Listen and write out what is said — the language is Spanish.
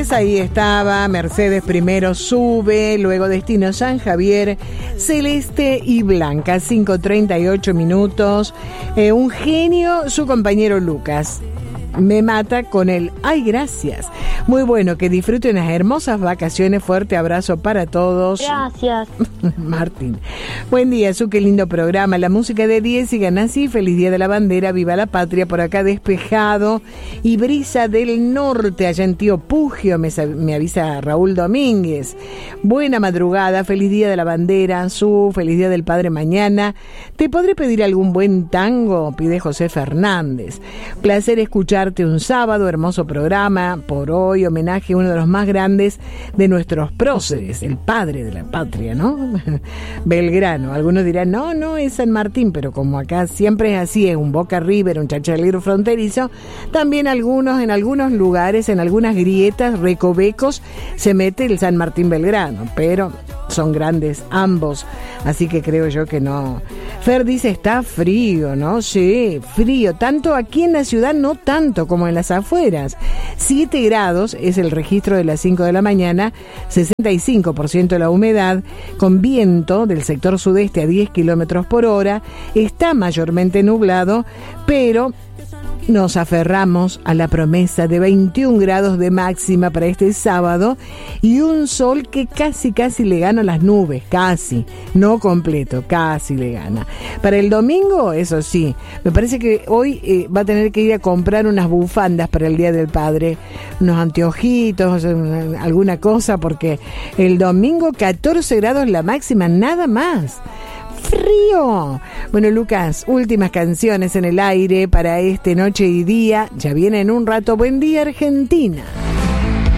Lucas, ahí estaba. Mercedes primero sube, luego Destino San Javier, Celeste y Blanca, 5:38 minutos. Un genio, su compañero Lucas. Me mata con el ay, gracias. Muy bueno, que disfruten unas hermosas vacaciones. Fuerte abrazo para todos. Gracias. Martín. Buen día, su qué lindo programa. La música de 10 y Ganassi. Feliz Día de la Bandera. Viva la patria. Por acá despejado. Y brisa del norte. Allá en Tío Pugio. Me avisa Raúl Domínguez. Buena madrugada. Feliz Día de la Bandera. Su feliz Día del Padre mañana. ¿Te podré pedir algún buen tango? Pide José Fernández. Placer escucharte un sábado, hermoso programa. Por hoy, homenaje a uno de los más grandes de nuestros próceres, el padre de la patria, ¿no? Belgrano. Algunos dirán, no, es San Martín, pero como acá siempre es así, es un Boca River, un chachalero fronterizo, también en algunos lugares, en algunas grietas, recovecos, se mete el San Martín Belgrano, pero son grandes ambos, así que creo yo que no. Fer dice, está frío, ¿no? Sí, frío, tanto aquí en la ciudad, no tanto como en las afueras. 7 grados es el registro de las 5 de la mañana, 65% la humedad, con viento del sector sudeste a 10 kilómetros por hora, está mayormente nublado, pero nos aferramos a la promesa de 21 grados de máxima para este sábado y un sol que casi le gana las nubes, casi, no completo, casi le gana. Para el domingo, eso sí, me parece que hoy va a tener que ir a comprar unas bufandas para el Día del Padre, unos anteojitos, alguna cosa, porque el domingo 14 grados la máxima, nada más. Frío. Bueno, Lucas, últimas canciones en el aire para este noche y día. Ya viene en un rato. Buen día, Argentina.